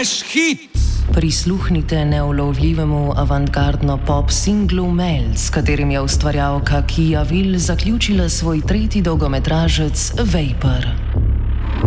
naš hit! Prisluhnite neulovljivemu avantgardno pop singlu Mel, s katerim je ustvarjalka Kia Will zaključila svoj tretji dolgometražec Vapor.